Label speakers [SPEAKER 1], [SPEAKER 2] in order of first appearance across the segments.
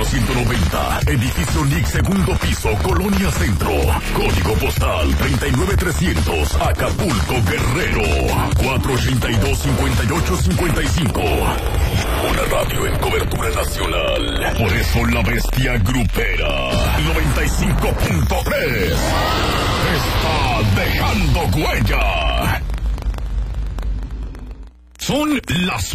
[SPEAKER 1] 190, edificio NIC, segundo piso, Colonia Centro. Código postal 39300, Acapulco, Guerrero. 482-5855. Una radio en cobertura nacional. Por eso la bestia grupera 95.3 está dejando huella. Son las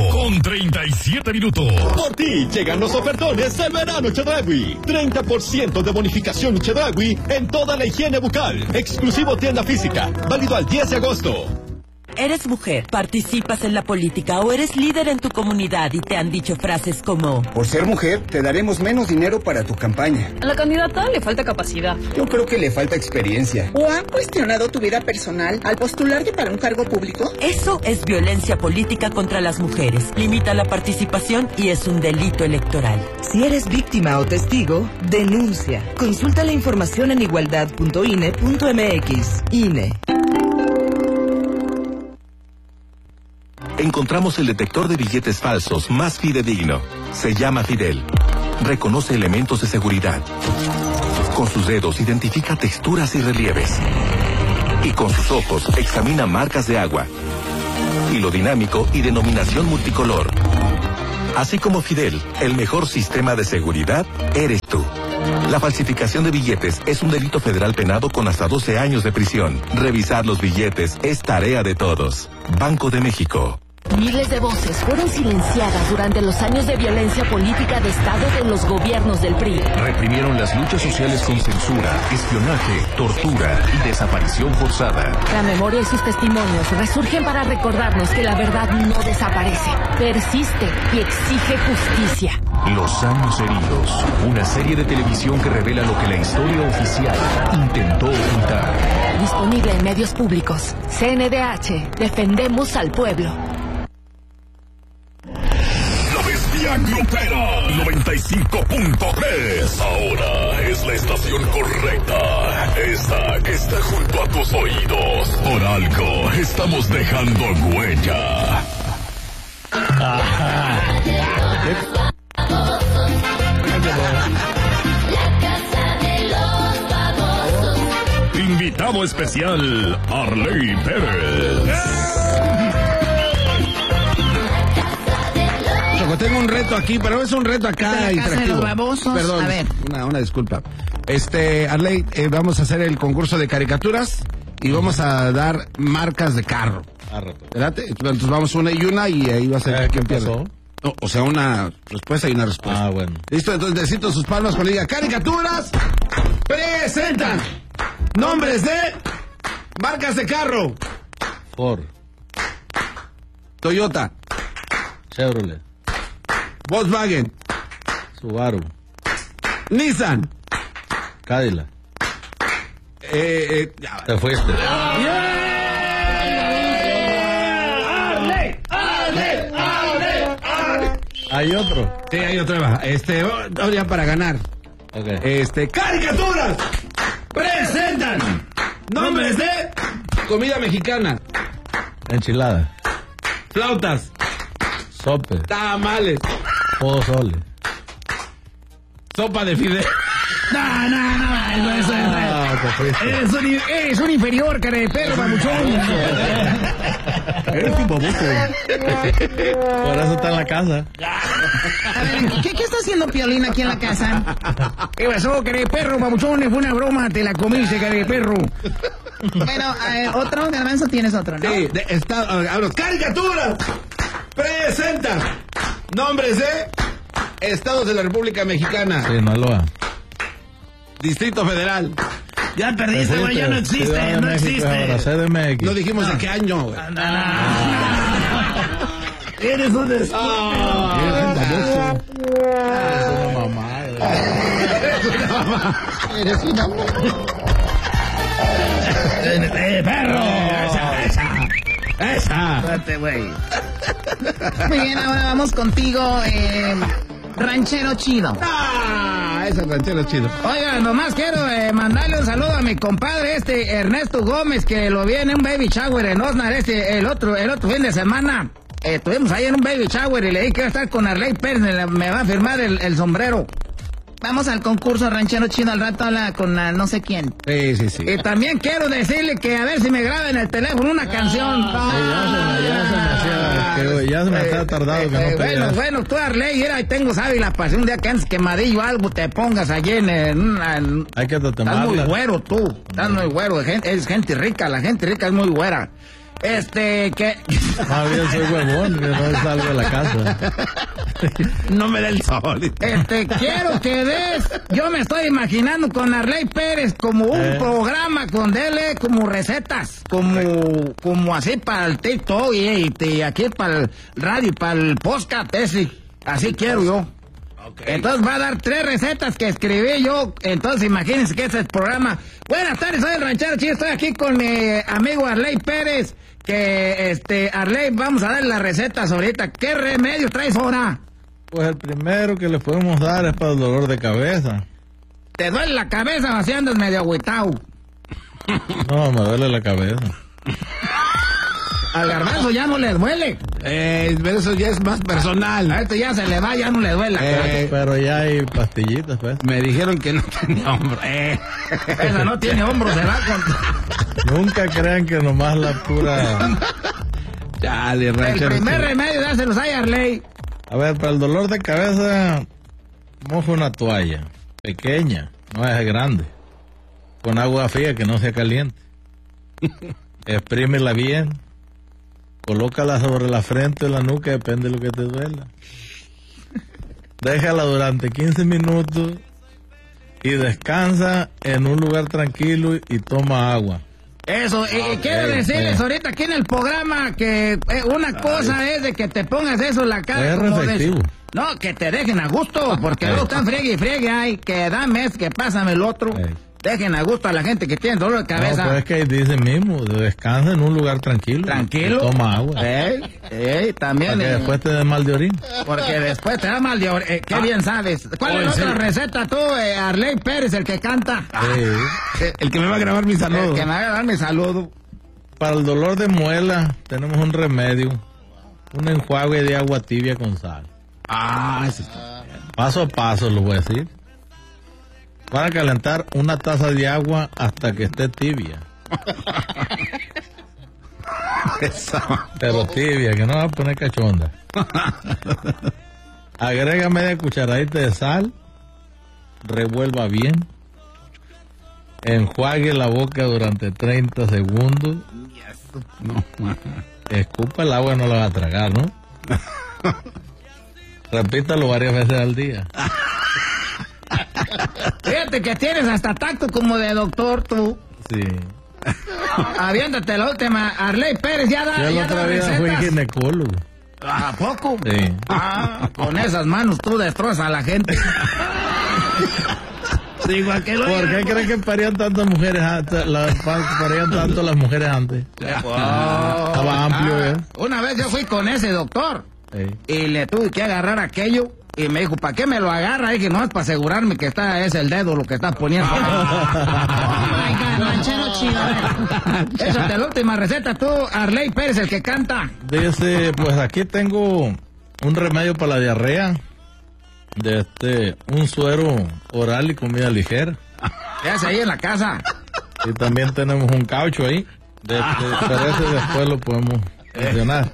[SPEAKER 1] 4:37.
[SPEAKER 2] Por ti llegan los ofertones de verano Chedraui. 30% de bonificación Chedraui en toda la higiene bucal. Exclusivo tienda física. Válido al 10 de agosto.
[SPEAKER 3] ¿Eres mujer, participas en la política o eres líder en tu comunidad y te han dicho frases como:
[SPEAKER 4] por ser mujer, te daremos menos dinero para tu campaña?
[SPEAKER 5] A la candidata le falta capacidad.
[SPEAKER 4] Yo creo que le falta experiencia.
[SPEAKER 6] ¿O han cuestionado tu vida personal al postularte para un cargo público?
[SPEAKER 3] Eso es violencia política contra las mujeres. Limita la participación y es un delito electoral.
[SPEAKER 7] Si eres víctima o testigo, denuncia. Consulta la información en igualdad.ine.mx. INE.
[SPEAKER 8] Encontramos el detector de billetes falsos más fidedigno. Se llama Fidel. Reconoce elementos de seguridad. Con sus dedos identifica texturas y relieves. Y con sus ojos examina marcas de agua. Hilo dinámico y denominación multicolor. Así como Fidel, el mejor sistema de seguridad eres tú. La falsificación de billetes es un delito federal penado con hasta 12 años de prisión. Revisar los billetes es tarea de todos. Banco de México.
[SPEAKER 9] Miles de voces fueron silenciadas durante los años de violencia política de Estado de los gobiernos del PRI.
[SPEAKER 10] Reprimieron las luchas sociales con censura, espionaje, tortura y desaparición forzada.
[SPEAKER 9] La memoria y sus testimonios resurgen para recordarnos que la verdad no desaparece, persiste y exige justicia.
[SPEAKER 10] Los años heridos, una serie de televisión que revela lo que la historia oficial intentó ocultar.
[SPEAKER 9] Disponible en medios públicos. CNDH, defendemos al pueblo.
[SPEAKER 1] Grupera 95.3. Ahora es la estación correcta. Esta que está junto a tus oídos. Por algo estamos dejando huella. Invitado especial, Arley Pérez.
[SPEAKER 11] Tengo un reto aquí, pero es un reto acá interactivo.
[SPEAKER 12] Perdón, a ver.
[SPEAKER 11] Una disculpa. Arley, vamos a hacer el concurso de caricaturas y vamos a dar marcas de carro. Espérate, entonces vamos una y ahí va a ser quién pierde. No, o sea, una respuesta y una respuesta.
[SPEAKER 12] Ah, bueno.
[SPEAKER 11] Listo, entonces necesito sus palmas cuando diga caricaturas. Presentan nombres de marcas de carro.
[SPEAKER 12] Ford,
[SPEAKER 11] Toyota,
[SPEAKER 12] Chevrolet,
[SPEAKER 11] Volkswagen,
[SPEAKER 12] Subaru,
[SPEAKER 11] Nissan,
[SPEAKER 12] Cadillac.
[SPEAKER 11] Te
[SPEAKER 12] fuiste. ¿Hay otro?
[SPEAKER 11] Sí, hay otra. Ya para ganar.
[SPEAKER 12] Okay.
[SPEAKER 11] Caricaturas presentan nombres de comida mexicana.
[SPEAKER 12] Enchilada,
[SPEAKER 11] Flautas,
[SPEAKER 12] sope,
[SPEAKER 11] tamales,
[SPEAKER 12] pozole,
[SPEAKER 11] sopa de fideo.
[SPEAKER 12] No,
[SPEAKER 13] eres un inferior, cara de perro, babuchón.
[SPEAKER 12] Eres un babucho. Por eso está en la casa.
[SPEAKER 13] A ver, ¿qué está haciendo Piolín aquí en la casa? ¿Qué pasó, cara de perro, babuchón? Fue una broma, te la comiste, cara de perro. Bueno, otro, Garbanzo, tienes otro, ¿no?
[SPEAKER 11] Sí, caricaturas presentan nombres de estados de la República Mexicana.
[SPEAKER 12] Sinaloa,
[SPEAKER 11] Distrito Federal.
[SPEAKER 13] Ya perdiste, güey, ya no existe, no existe.
[SPEAKER 12] CDMX.
[SPEAKER 11] No dijimos de qué año, güey.
[SPEAKER 13] Eres un
[SPEAKER 12] Eres una mamá.
[SPEAKER 13] Eres una mamá. ¡Perro! ¡Esa! Espérate, güey. Muy bien, ahora vamos contigo, Ranchero Chido.
[SPEAKER 11] Ese ranchero chido.
[SPEAKER 13] Oiga, nomás quiero mandarle un saludo a mi compadre Ernesto Gómez, que lo vi en un baby shower en Osnar el otro fin de semana. estuvimos ahí en un baby shower y le dije que iba a estar con Arley Pérez, me va a firmar el sombrero. Vamos al concurso ranchero chido al rato con no sé quién.
[SPEAKER 11] Sí.
[SPEAKER 13] Y también quiero decirle que a ver si me graba en el teléfono una canción.
[SPEAKER 12] Ya se me está tardado que no
[SPEAKER 13] bueno, tú Arley, mira, ahí tengo sábila para un día que antes quemadillo algo te pongas allí
[SPEAKER 12] hay que
[SPEAKER 13] estás muy güero tú, estás muy güero, es gente rica, la gente rica es muy güera. Que...
[SPEAKER 12] Más bien soy huevón, que no salgo de la casa.
[SPEAKER 11] No me da el sol.
[SPEAKER 13] Quiero que yo me estoy imaginando con Arley Pérez como un programa con dele como recetas, como así para el TikTok y aquí para el radio y para el podcast ese. Así quiero yo. Okay. Entonces va a dar 3 recetas que escribí yo. Entonces imagínense que ese es el programa. Buenas tardes, soy el ranchero chido. Estoy aquí con mi amigo Arley Pérez. Que Arley, vamos a darle las recetas ahorita. ¿Qué remedio traes ahora?
[SPEAKER 12] Pues el primero que le podemos dar es para el dolor de cabeza.
[SPEAKER 13] ¿Te duele la cabeza o si andas medio agüitao?
[SPEAKER 12] No, me duele la cabeza.
[SPEAKER 13] Al Garbanzo ya no le duele.
[SPEAKER 11] Pero eso ya es más personal.
[SPEAKER 13] A esto ya se le va, ya no le duele.
[SPEAKER 12] Pero ya hay pastillitas, pues.
[SPEAKER 11] Me dijeron que no tenía hombro.
[SPEAKER 13] Esa no tiene hombro, se va con...
[SPEAKER 12] Nunca crean que nomás la pura...
[SPEAKER 11] Chale, ranchero.
[SPEAKER 13] El primer remedio, dáselos a Arley.
[SPEAKER 12] A ver, para el dolor de cabeza, moja una toalla. Pequeña, no es grande. Con agua fría que no sea caliente. Exprímela bien. Colócala sobre la frente o la nuca, depende de lo que te duela. Déjala durante 15 minutos y descansa en un lugar tranquilo y toma agua.
[SPEAKER 13] Eso, quiero decirles ahorita aquí en el programa que una cosa es de que te pongas eso en la cara.
[SPEAKER 12] Es reflectivo.
[SPEAKER 13] No, que te dejen a gusto, porque luego están friegue y friegue, ay, que dame esto, que pásame el otro. Dejen a gusto a la gente que tiene dolor de cabeza.
[SPEAKER 12] No, pues es que dice mismo, descansa en un lugar tranquilo.
[SPEAKER 13] Tranquilo.
[SPEAKER 12] Toma agua.
[SPEAKER 13] También.
[SPEAKER 12] Para que después te dé mal de orina.
[SPEAKER 13] Porque después te da mal de orina. Qué bien sabes. ¿Cuál es la otra receta tú, Arley Pérez, el que canta?
[SPEAKER 11] El que me va a grabar mi saludo.
[SPEAKER 13] El que me va a grabar mi saludo.
[SPEAKER 12] Para el dolor de muela tenemos un remedio. Un enjuague de agua tibia con sal.
[SPEAKER 11] Eso está bien.
[SPEAKER 12] Paso a paso lo voy a decir. Van a calentar una taza de agua hasta que esté tibia. Pero tibia, que no va a poner cachonda. Agrega media cucharadita de sal. Revuelva bien. Enjuague la boca durante 30 segundos. Escupa el agua, no la va a tragar, ¿no? Repítalo varias veces al día.
[SPEAKER 13] Fíjate que tienes hasta tacto como de doctor tú.
[SPEAKER 12] Sí.
[SPEAKER 13] Aviéntate la última. Arley Pérez ya da
[SPEAKER 12] recetas. Yo la otra vez fui ginecólogo.
[SPEAKER 13] ¿A poco?
[SPEAKER 12] Sí.
[SPEAKER 13] Con esas manos tú destrozas a la gente.
[SPEAKER 12] ¿Por qué crees que parían tantas mujeres antes? Parían tanto las mujeres antes. Estaba amplio,
[SPEAKER 13] Una vez yo fui con ese doctor y le tuve que agarrar aquello. Y me dijo, ¿para qué me lo agarra? Y dije, no, es para asegurarme que es el dedo lo que estás poniendo. Ranchero chido. Échate la última receta tú, Arley Pérez, el que canta.
[SPEAKER 12] Dice, pues aquí tengo un remedio para la diarrea. Un suero oral y comida ligera.
[SPEAKER 13] ¿Qué hace ahí en la casa?
[SPEAKER 12] Y también tenemos un caucho ahí. Pero ese después lo podemos mencionar.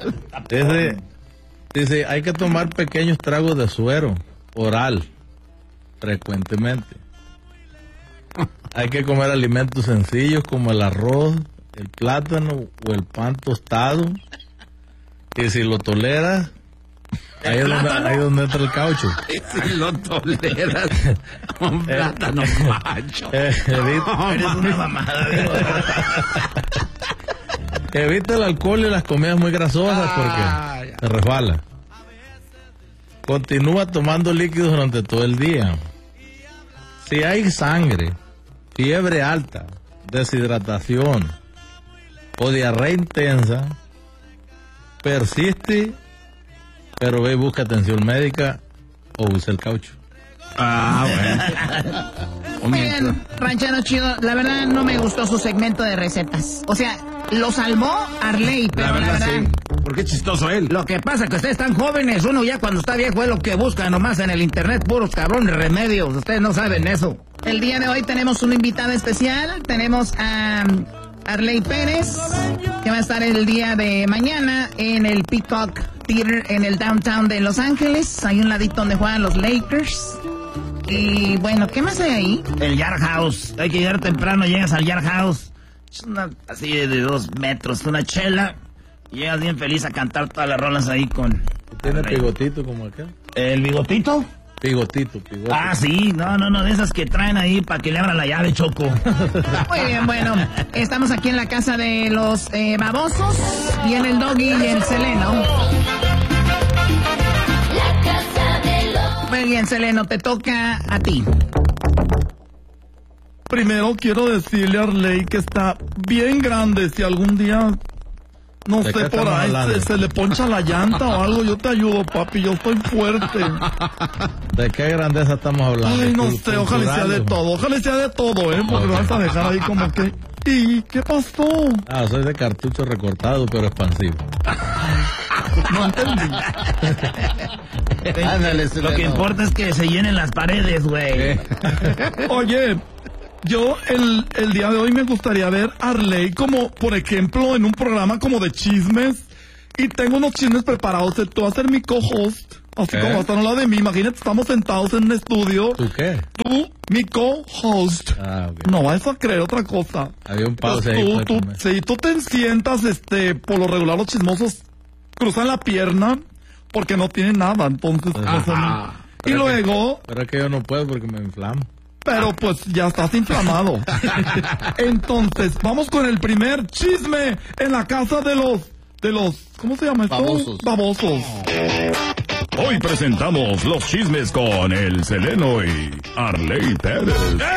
[SPEAKER 12] Dice, hay que tomar pequeños tragos de suero oral frecuentemente. Hay que comer alimentos sencillos como el arroz, el plátano o el pan tostado. Y si lo toleras, ahí es donde entra el caucho.
[SPEAKER 11] Si lo toleras, un plátano macho.
[SPEAKER 12] Eres una mamada. Evita el alcohol y las comidas muy grasosas porque te resbala. Continúa tomando líquidos durante todo el día. Si hay sangre, fiebre alta, deshidratación o diarrea intensa, persiste, pero ve y busca atención médica o usa el caucho.
[SPEAKER 13] Bueno. Bien, ranchero chido, la verdad no me gustó su segmento de recetas. O sea, lo salvó Arley, pero la verdad
[SPEAKER 11] ¿Por qué chistoso él?
[SPEAKER 13] Lo que pasa es que ustedes están jóvenes. Uno ya cuando está viejo es lo que busca nomás en el internet, puros cabrones remedios. Ustedes no saben eso.
[SPEAKER 6] El día de hoy tenemos una invitada especial. Tenemos a Arley Pérez, que va a estar el día de mañana en el Peacock Theater en el downtown de Los Ángeles. Hay un ladito donde juegan los Lakers. Y bueno, ¿qué más hay ahí?
[SPEAKER 13] El Yard House. Hay que llegar temprano, llegas al Yard House. Es una así de 2 metros, una chela. Y llegas bien feliz a cantar todas las rolas ahí con...
[SPEAKER 12] ¿Tiene bigotito como acá?
[SPEAKER 13] ¿El bigotito?
[SPEAKER 12] Bigotito.
[SPEAKER 13] Ah, sí, no, de esas que traen ahí para que le abran la llave, Choco.
[SPEAKER 6] Muy bien, bueno, estamos aquí en la casa de los babosos, y en el Doggy y el Seleno. Muy bien, Seleno, te toca a ti.
[SPEAKER 14] Primero quiero decirle a Arley que está bien grande. Si algún día, no sé, por ahí se le poncha la llanta o algo, yo te ayudo, papi, yo estoy fuerte.
[SPEAKER 12] ¿De qué grandeza estamos hablando?
[SPEAKER 14] Ay, no sé, ojalá sea de todo, porque me vas a dejar ahí como que... ¿Y qué pasó?
[SPEAKER 12] Ah, soy de cartucho recortado, pero expansivo.
[SPEAKER 14] No entendí.
[SPEAKER 13] Ándale, lo que importa es que se llenen las paredes, güey.
[SPEAKER 14] Oye, yo el día de hoy me gustaría ver a Arley como, por ejemplo, en un programa como de chismes. Y tengo unos chismes preparados. Tú vas a ser mi co-host. Así como vas a estar al lado de mí. Imagínate, estamos sentados en un estudio.
[SPEAKER 12] ¿Tú qué?
[SPEAKER 14] Tú, mi co-host.
[SPEAKER 12] Ah, ok.
[SPEAKER 14] No vas a creer otra cosa.
[SPEAKER 12] Había un pause ahí.
[SPEAKER 14] Tú te sientas, por lo regular los chismosos cruzan la pierna porque no tienen nada. Entonces, y luego...
[SPEAKER 12] Pero es que yo no puedo porque me inflamo.
[SPEAKER 14] Pero pues ya estás inflamado. Entonces, vamos con el primer chisme en la casa de los ¿cómo se llama esto? Babosos.
[SPEAKER 1] Hoy presentamos los chismes con el Seleno y Arley Pérez.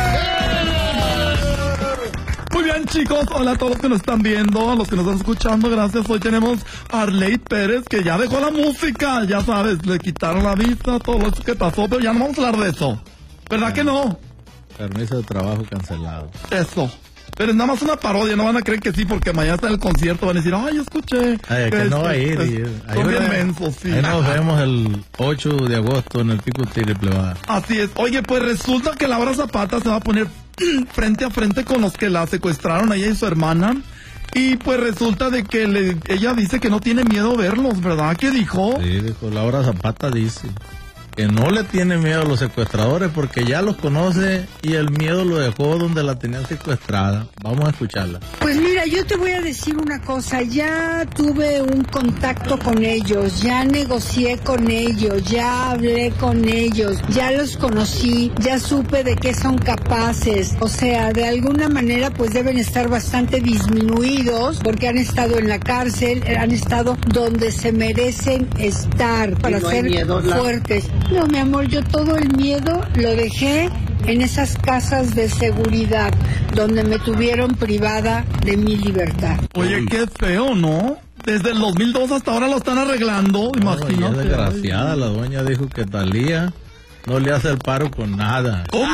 [SPEAKER 14] Muy bien, chicos, hola a todos los que nos están viendo, a los que nos están escuchando, gracias. Hoy tenemos a Arley Pérez, que ya dejó la música, ya sabes, le quitaron la vista, todo eso que pasó, pero ya no vamos a hablar de eso. ¿Verdad que no?
[SPEAKER 12] Permiso de trabajo cancelado.
[SPEAKER 14] Eso. Pero es nada más una parodia, no van a creer que sí, porque mañana está en el concierto, van a decir, ay, escuché.
[SPEAKER 12] Ay, que no va a ir.
[SPEAKER 14] Son bien mensos, sí.
[SPEAKER 12] Ahí nos vemos el 8 de agosto en el Pico Triple.
[SPEAKER 14] Así es. Oye, pues resulta que Laura Zapata se va a poner frente a frente con los que la secuestraron, ella y su hermana. Y pues resulta de que ella dice que no tiene miedo verlos, ¿verdad? ¿Qué dijo?
[SPEAKER 12] Sí, dijo, Laura Zapata dice que no le tiene miedo a los secuestradores porque ya los conoce y el miedo lo dejó donde la tenían secuestrada. Vamos a escucharla.
[SPEAKER 15] Pues mira, yo te voy a decir una cosa, ya tuve un contacto con ellos, ya negocié con ellos, ya hablé con ellos, ya los conocí, ya supe de qué son capaces. O sea, de alguna manera pues deben estar bastante disminuidos porque han estado en la cárcel, han estado donde se merecen estar para ser fuertes. No, mi amor, yo todo el miedo lo dejé en esas casas de seguridad donde me tuvieron privada de mi libertad.
[SPEAKER 14] Oye, qué feo, ¿no? Desde el 2002 hasta ahora lo están arreglando, imagínate.
[SPEAKER 12] Desgraciada, la doña dijo que Talía no le hace el paro con nada.
[SPEAKER 14] ¿Cómo?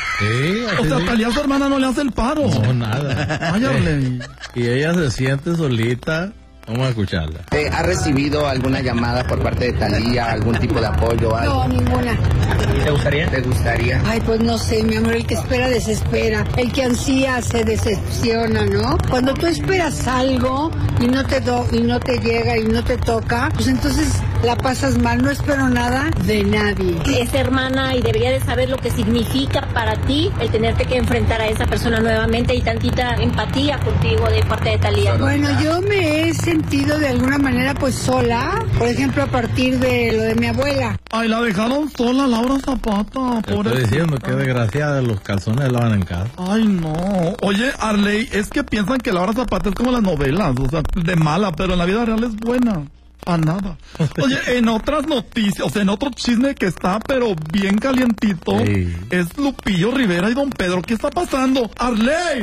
[SPEAKER 12] Sí,
[SPEAKER 14] o sea, Talía a su hermana no le hace el paro.
[SPEAKER 12] No, nada.
[SPEAKER 14] Ay, Arley.
[SPEAKER 12] Y ella se siente solita. Vamos a escucharla.
[SPEAKER 16] ¿Ha recibido alguna llamada por parte de Talía, algún tipo de apoyo?
[SPEAKER 15] No, ninguna.
[SPEAKER 16] ¿Te gustaría? ¿Te gustaría?
[SPEAKER 15] Ay, pues no sé, mi amor, el que espera desespera, el que ansía se decepciona, ¿no? Cuando tú esperas algo y no te llega y no te toca, pues entonces la pasas mal. No espero nada de nadie.
[SPEAKER 17] Es hermana y debería de saber lo que significa para ti el tenerte que enfrentar a esa persona nuevamente y tantita empatía contigo de parte de Talía.
[SPEAKER 15] Bueno, yo me he sentido de alguna manera pues sola, por ejemplo a partir de lo de mi abuela.
[SPEAKER 14] Ay, la dejaron sola Laura Zapata.
[SPEAKER 12] Te estoy diciendo que desgraciada, los calzones lavan en casa.
[SPEAKER 14] Ay, no. Oye, Arley, es que piensan que Laura Zapata es como las novelas, o sea, de mala, pero en la vida real es buena. A nada. Oye, en otras noticias, o sea, en otro chisme que está, pero bien calientito, sí, es Lupillo Rivera y Don Pedro. ¿Qué está pasando? ¡Arley!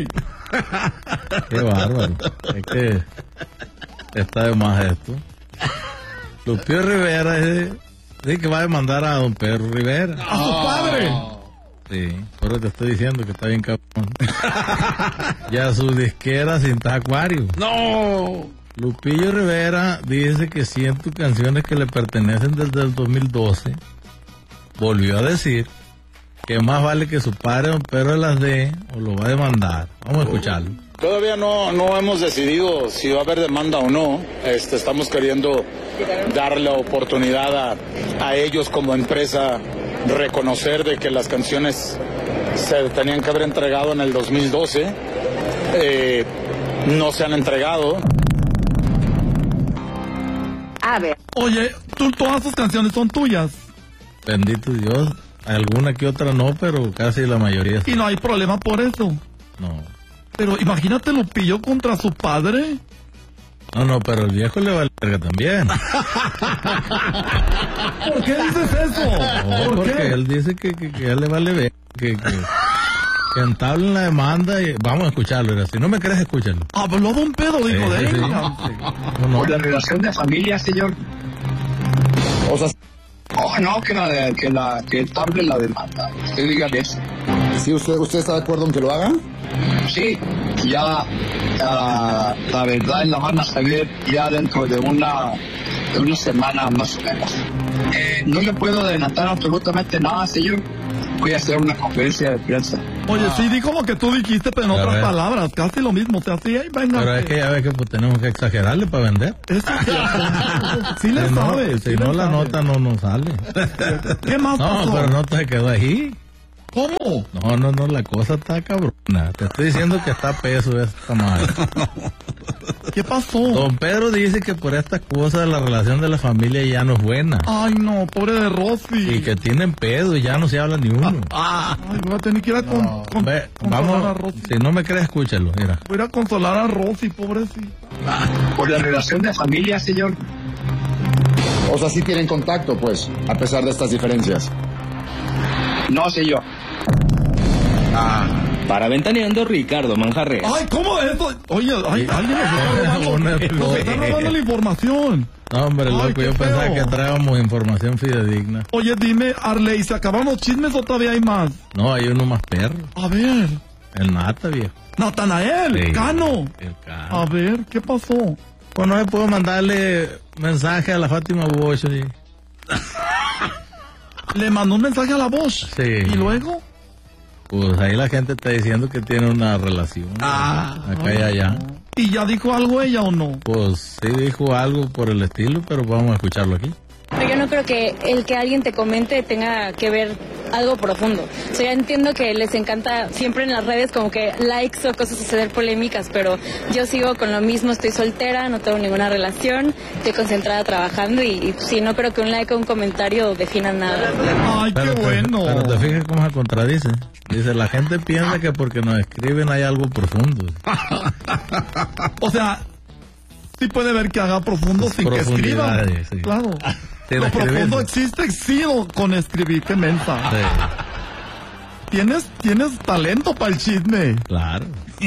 [SPEAKER 12] Qué bárbaro. Es que está de más esto. Lupillo Rivera dice que va a demandar a Don Pedro Rivera.
[SPEAKER 14] ¡A su padre!
[SPEAKER 12] Sí, pero te estoy diciendo que está bien cabrón. Ya su disquera sin Acuario.
[SPEAKER 14] ¡No!
[SPEAKER 12] Lupillo Rivera dice que 100 canciones que le pertenecen desde el 2012. Volvió a decir que más vale que su padre Don Pedro las dé o lo va a demandar. Vamos a escucharlo.
[SPEAKER 18] Todavía no hemos decidido si va a haber demanda o no. Estamos queriendo dar la oportunidad a ellos como empresa reconocer de que las canciones se tenían que haber entregado en el 2012. No se han entregado.
[SPEAKER 14] A ver. Oye, todas sus canciones son tuyas.
[SPEAKER 12] Bendito Dios. Alguna que otra no, pero casi la mayoría.
[SPEAKER 14] Y no hay problema por eso.
[SPEAKER 12] No.
[SPEAKER 14] Pero imagínate Lupillo contra su padre.
[SPEAKER 12] No, pero el viejo le vale verga también.
[SPEAKER 14] ¿Por qué dices eso?
[SPEAKER 12] No, porque él dice que a él le vale verga, que entablen la demanda y vamos a escucharlo. Mira. Si no me crees, escúchalo.
[SPEAKER 14] Habló Don Pedro, dijo de él.
[SPEAKER 18] Sí. Por la relación de familia, señor. O sea, no, que entable la demanda. Usted dígale eso.
[SPEAKER 19] ¿Sí, usted está de acuerdo en que lo haga?
[SPEAKER 18] Sí, ya la verdad la van a saber ya dentro de una semana más o menos. No le puedo adelantar absolutamente nada, señor. Voy a hacer una conferencia de prensa.
[SPEAKER 14] Oye, sí, dijo lo que tú dijiste, pero en otras palabras, casi lo mismo. O sea, sí, venga.
[SPEAKER 12] Pero es que ya ves que pues, tenemos que exagerarle para vender.
[SPEAKER 14] Sí le sabes.
[SPEAKER 12] Si no, la nota no sale.
[SPEAKER 14] ¿Qué más pasó?
[SPEAKER 12] No, pero no se quedó ahí.
[SPEAKER 14] ¿Cómo?
[SPEAKER 12] No, la cosa está cabrona. Te estoy diciendo que está a peso esta madre.
[SPEAKER 14] ¿Qué pasó?
[SPEAKER 12] Don Pedro dice que por estas cosas la relación de la familia ya no es buena.
[SPEAKER 14] Ay, no, pobre de Rosy.
[SPEAKER 12] Y que tienen pedo y ya no se habla ni uno.
[SPEAKER 14] Ay, voy a tener que ir a
[SPEAKER 12] vamos,
[SPEAKER 14] a Rosy.
[SPEAKER 12] Si no me crees, escúchalo, mira.
[SPEAKER 14] Voy a ir a consolar a Rosy, pobrecita.
[SPEAKER 18] Por la relación de familia, señor.
[SPEAKER 19] O sea, sí tienen contacto, pues, a pesar de estas diferencias.
[SPEAKER 18] No, señor.
[SPEAKER 20] Para Ventaneando, Ricardo Manjarres.
[SPEAKER 14] Ay, ¿cómo es eso? Oye, alguien nos está robando la información.
[SPEAKER 12] No, hombre, loco, yo pensaba que traíamos información fidedigna.
[SPEAKER 14] Oye, dime, Arley, ¿se acabaron los chismes o todavía hay más?
[SPEAKER 12] No, hay uno más perro.
[SPEAKER 14] A ver.
[SPEAKER 12] El Nata, viejo.
[SPEAKER 14] Natanael,
[SPEAKER 12] sí,
[SPEAKER 14] Cano.
[SPEAKER 12] El Cano.
[SPEAKER 14] A ver, ¿qué pasó?
[SPEAKER 12] Pues no me puedo mandarle mensaje a la Fátima Bosch. ¿Sí?
[SPEAKER 14] ¿Le mandó un mensaje a la Bosch?
[SPEAKER 12] Sí.
[SPEAKER 14] ¿Y luego?
[SPEAKER 12] Pues ahí la gente está diciendo que tiene una relación. Acá y allá.
[SPEAKER 14] No. ¿Y ya dijo algo ella o no?
[SPEAKER 12] Pues sí dijo algo por el estilo, pero vamos a escucharlo aquí.
[SPEAKER 5] Pero yo no creo que el que alguien te comente tenga que ver algo profundo. O sea, ya entiendo que les encanta siempre en las redes como que likes o cosas suceder polémicas, pero yo sigo con lo mismo, estoy soltera, no tengo ninguna relación, estoy concentrada trabajando y sí, no creo que un like o un comentario definan nada.
[SPEAKER 14] Ay, qué bueno.
[SPEAKER 12] Pero te fijas cómo se contradice. Dice, la gente piensa que porque nos escriben hay algo profundo.
[SPEAKER 14] O sea, sí puede ver que haga profundo sin que escriba.
[SPEAKER 12] Sí.
[SPEAKER 14] Claro. Lo profundo existe, sí, con escribir, qué mensa. Sí. Tienes talento para el chisme.
[SPEAKER 12] Claro.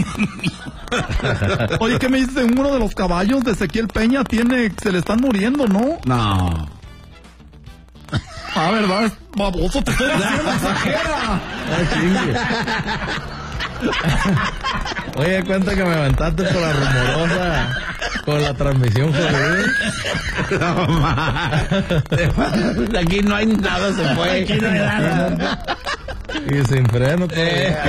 [SPEAKER 14] Oye, ¿qué me dices de uno de los caballos de Ezequiel Peña? Se le están muriendo, ¿no?
[SPEAKER 11] No.
[SPEAKER 14] ¿Verdad? Baboso, te estoy diciendo, exagera.
[SPEAKER 12] Oye, cuenta que me aventaste por la rumorosa con la transmisión jodida.
[SPEAKER 11] No, aquí no hay nada, se fue.
[SPEAKER 12] Aquí no hay nada. Y sin freno todavía.